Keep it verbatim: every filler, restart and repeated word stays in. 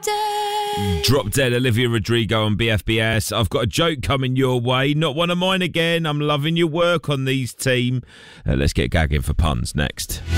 Dead. Drop Dead, Olivia Rodrigo on B F B S. I've got a joke coming your way. Not one of mine again. I'm loving your work on these, team. Uh, let's get gagging for puns next.